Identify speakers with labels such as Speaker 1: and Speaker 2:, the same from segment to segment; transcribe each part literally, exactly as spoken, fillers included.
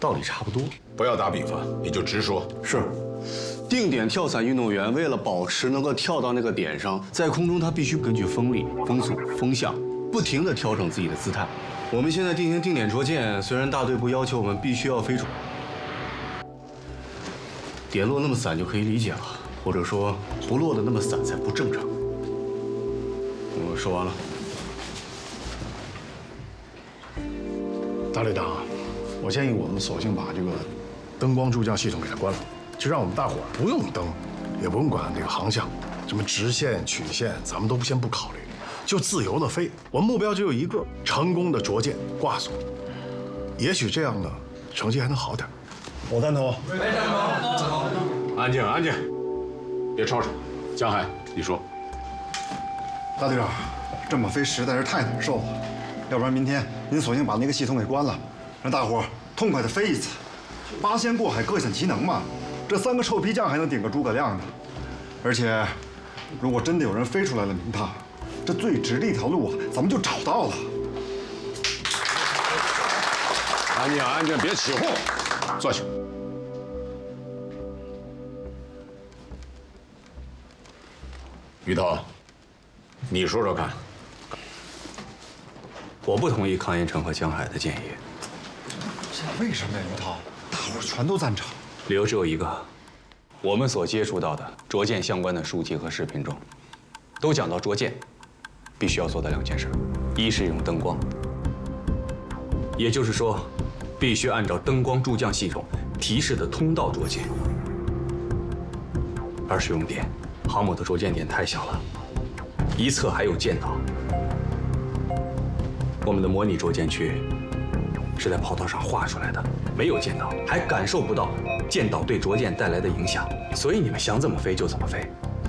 Speaker 1: 道理差不多。
Speaker 2: 不要打比方，你就直说。
Speaker 1: 是，定点跳伞运动员为了保持能够跳到那个点上，在空中他必须根据风力、风速、风向，不停地调整自己的姿态。我们现在进行定点着舰，虽然大队部要求我们必须要飞出，点落那么散就可以理解了，或者说不落得那么散才不正常。我说完了。
Speaker 3: 大队长，我建议我们索性把这个灯光助降系统给它关了，就让我们大伙儿不用灯，也不用管这个航向，什么直线、曲线，咱们都先不考虑，就自由的飞。我们目标只有一个，成功的着舰挂锁。也许这样呢，成绩还能好点。我赞同。我也赞同。
Speaker 2: 安静，安静，别吵吵。江海，你说。
Speaker 4: 大队长，这么飞实在是太难受了。要不然明天您索性把那个系统给关了，让大伙儿痛快的飞一次，八仙过海各显其能嘛。这三个臭皮匠还能顶个诸葛亮呢。而且，如果真的有人飞出来了名堂，这最直的一条路啊，咱们就找到了。
Speaker 2: 安静，安静，别起哄，坐下。于涛，你说说看。
Speaker 1: 我不同意康彦成和江海的建议。
Speaker 4: 这为什么呀，于涛？大伙儿全都赞成。
Speaker 1: 理由只有一个，我们所接触到的着舰相关的书籍和视频中，都讲到着舰必须要做的两件事：一是用灯光，也就是说，必须按照灯光助降系统提示的通道着舰；二是用点，航母的着舰点太小了，一侧还有舰岛。我们的模拟着舰区是在跑道上画出来的，没有舰岛，还感受不到舰岛对着舰带来的影响，所以你们想怎么飞就怎么飞。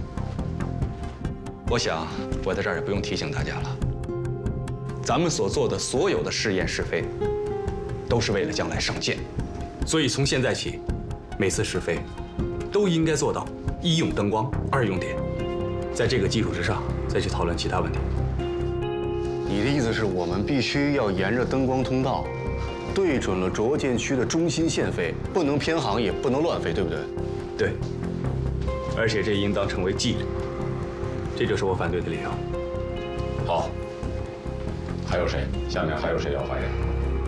Speaker 1: 我想，我在这儿也不用提醒大家了，咱们所做的所有的试验试飞，都是为了将来上舰，所以从现在起，每次试飞都应该做到一用灯光，二用点，在这个基础之上再去讨论其他问题。你的意思是我们必须要沿着灯光通道，对准了着舰区的中心线飞，不能偏航，也不能乱飞，对不对？对。而且这应当成为纪律，这就是我反对的理由。
Speaker 2: 好，还有谁？下面还有谁要发言？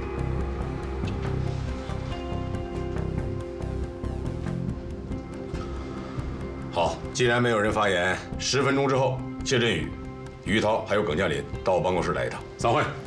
Speaker 2: 好，既然没有人发言，十分钟之后，谢振宇、于涛还有耿建林到我办公室来一趟。散会。